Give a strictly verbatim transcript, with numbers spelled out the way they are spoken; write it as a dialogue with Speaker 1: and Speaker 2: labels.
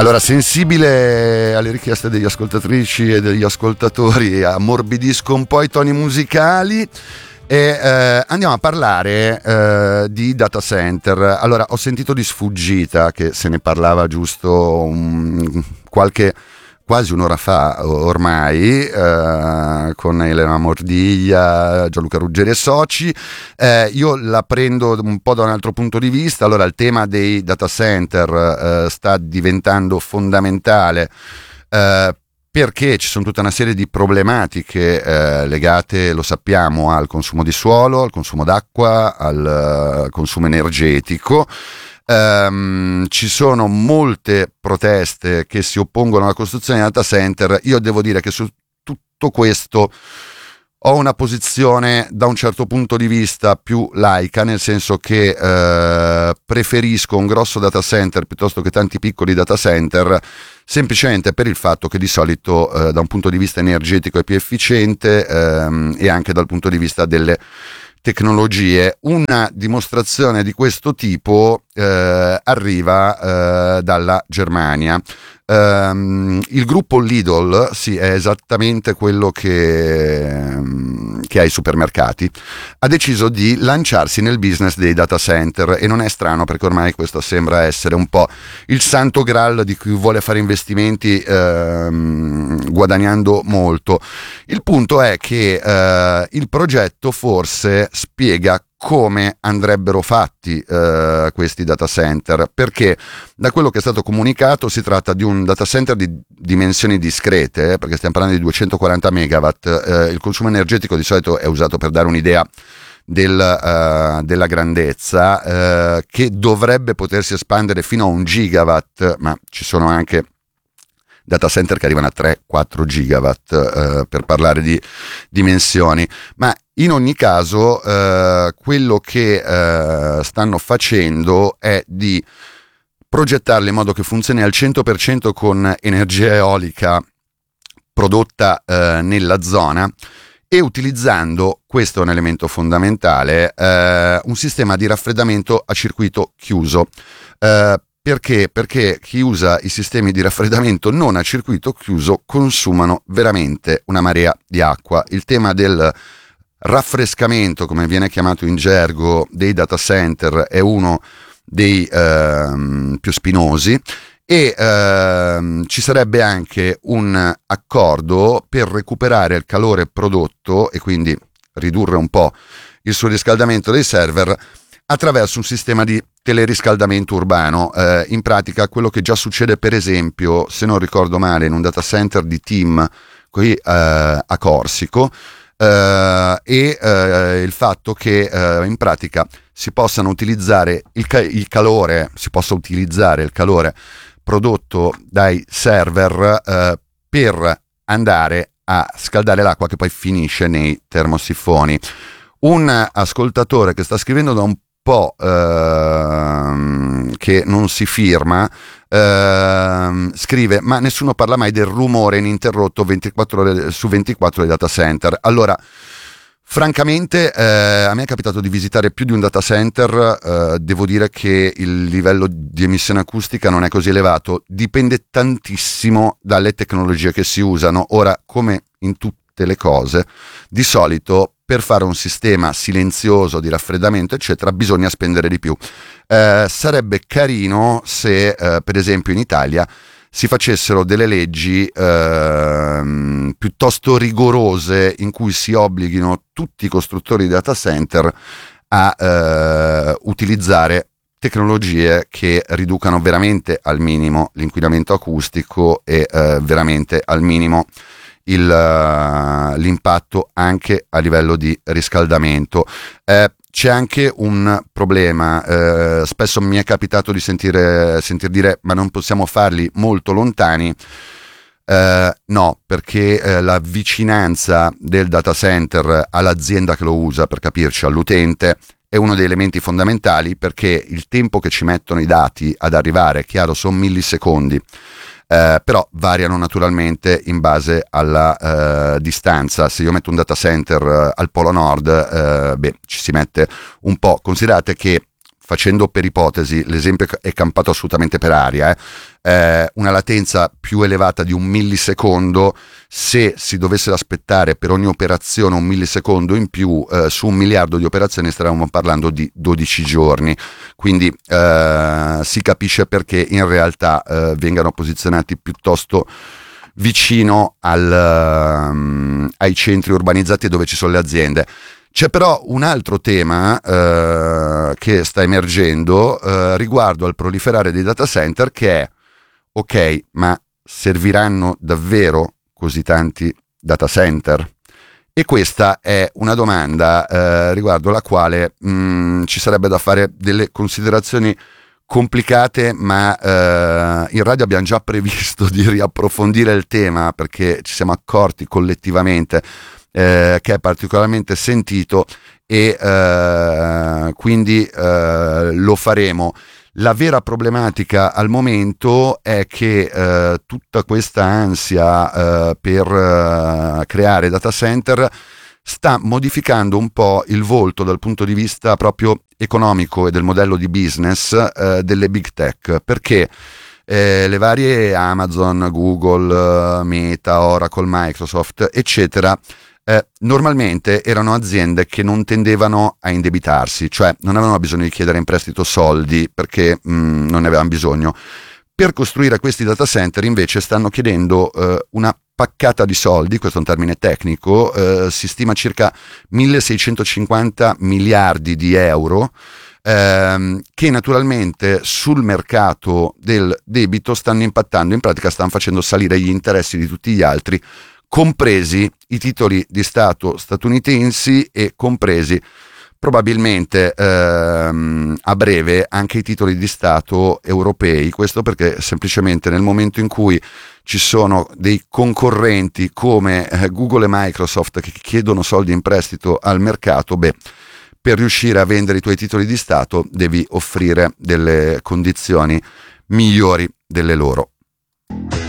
Speaker 1: Allora, sensibile alle richieste degli ascoltatrici e degli ascoltatori, ammorbidisco un po' i toni musicali e eh, andiamo a parlare eh, di data center. Allora, ho sentito di sfuggita che se ne parlava giusto um, qualche quasi un'ora fa ormai eh, con Elena Mordiglia, Gianluca Ruggeri e soci. Eh, io la prendo un po' da un altro punto di vista. Allora, il tema dei data center eh, sta diventando fondamentale eh, perché ci sono tutta una serie di problematiche eh, legate, lo sappiamo, al consumo di suolo, al consumo d'acqua, al uh, consumo energetico. Um, ci sono molte proteste che si oppongono alla costruzione di data center. Io devo dire che su tutto questo ho una posizione da un certo punto di vista più laica, nel senso che eh, preferisco un grosso data center piuttosto che tanti piccoli data center, semplicemente per il fatto che di solito eh, da un punto di vista energetico è più efficiente ehm, e anche dal punto di vista delle tecnologie. Una dimostrazione di questo tipo eh, arriva eh, dalla Germania. Um, il gruppo Lidl, sì, è esattamente quello che, che ha i supermercati, ha deciso di lanciarsi nel business dei data center, e non è strano perché ormai questo sembra essere un po' il santo graal di chi vuole fare investimenti ehm, guadagnando molto. Il punto è che eh, il progetto forse spiega come andrebbero fatti eh, questi data center, perché da quello che è stato comunicato si tratta di un data center di dimensioni discrete, eh, perché stiamo parlando di duecentoquaranta megawatt. Eh, il consumo energetico di solito è usato per dare un'idea del, uh, della grandezza, eh, che dovrebbe potersi espandere fino a un gigawatt, ma ci sono anche data center che arrivano a tre quattro gigawatt, eh, per parlare di dimensioni. Ma in ogni caso eh, quello che eh, stanno facendo è di progettarle in modo che funzioni al cento per cento con energia eolica prodotta eh, nella zona, e utilizzando, questo è un elemento fondamentale, eh, un sistema di raffreddamento a circuito chiuso. Eh, Perché? Perché chi usa i sistemi di raffreddamento non a circuito chiuso consumano veramente una marea di acqua. Il tema del raffrescamento, come viene chiamato in gergo, dei data center è uno dei ehm, più spinosi, e ehm, ci sarebbe anche un accordo per recuperare il calore prodotto e quindi ridurre un po' il surriscaldamento dei server attraverso un sistema di teleriscaldamento urbano. Eh, in pratica quello che già succede, per esempio, se non ricordo male, in un data center di TIM qui eh, a Corsico, eh, e eh, il fatto che eh, in pratica si possano utilizzare il, ca- il calore, si possa utilizzare il calore prodotto dai server eh, per andare a scaldare l'acqua che poi finisce nei termosifoni. Un ascoltatore che sta scrivendo da un po' ehm, che non si firma ehm, scrive: ma nessuno parla mai del rumore ininterrotto ventiquattro ore su ventiquattro dei data center. Allora, francamente eh, a me è capitato di visitare più di un data center, eh, devo dire che il livello di emissione acustica non è così elevato, dipende tantissimo dalle tecnologie che si usano. Ora, come in tutte le cose, di solito per fare un sistema silenzioso di raffreddamento eccetera bisogna spendere di più. Eh, sarebbe carino se eh, per esempio in Italia si facessero delle leggi eh, piuttosto rigorose in cui si obblighino tutti i costruttori di data center a eh, utilizzare tecnologie che riducano veramente al minimo l'inquinamento acustico e eh, veramente al minimo Il, uh, l'impatto anche a livello di riscaldamento. Eh, c'è anche un problema, eh, spesso mi è capitato di sentire, sentir dire ma non possiamo farli molto lontani. Eh, no, perché eh, la vicinanza del data center all'azienda che lo usa, per capirci, all'utente, è uno dei elementi fondamentali, perché il tempo che ci mettono i dati ad arrivare, chiaro, sono millisecondi, Eh, però variano naturalmente in base alla eh, distanza. Se io metto un data center eh, al Polo Nord, eh, beh, ci si mette un po'. Considerate che facendo per ipotesi, l'esempio è campato assolutamente per aria, eh, eh, una latenza più elevata di un millisecondo, se si dovesse aspettare per ogni operazione un millisecondo in più, eh, su un miliardo di operazioni staremmo parlando di dodici giorni, quindi eh, si capisce perché in realtà eh, vengano posizionati piuttosto vicino al, um, ai centri urbanizzati dove ci sono le aziende. C'è però un altro tema eh, che sta emergendo eh, riguardo al proliferare dei data center, che è: ok, ma serviranno davvero così tanti data center? E questa è una domanda eh, riguardo la quale mh, ci sarebbe da fare delle considerazioni complicate, ma eh, in radio abbiamo già previsto di riapprofondire il tema, perché ci siamo accorti collettivamente eh, che è particolarmente sentito, e eh, quindi eh, lo faremo. La vera problematica al momento è che eh, tutta questa ansia eh, per eh, creare data center sta modificando un po' il volto dal punto di vista proprio economico e del modello di business eh, delle big tech, perché eh, le varie Amazon, Google, Meta, Oracle, Microsoft, eccetera, eh, normalmente erano aziende che non tendevano a indebitarsi, cioè non avevano bisogno di chiedere in prestito soldi perché mh, non ne avevano bisogno. Per costruire questi data center invece stanno chiedendo eh, una paccata di soldi, questo è un termine tecnico, eh, si stima circa milleseicentocinquanta miliardi di euro, ehm, che naturalmente sul mercato del debito stanno impattando, in pratica stanno facendo salire gli interessi di tutti gli altri, compresi i titoli di Stato statunitensi e compresi probabilmente ehm, a breve anche i titoli di Stato europei. Questo perché semplicemente nel momento in cui ci sono dei concorrenti come eh, Google e Microsoft che chiedono soldi in prestito al mercato, beh, per riuscire a vendere i tuoi titoli di Stato devi offrire delle condizioni migliori delle loro.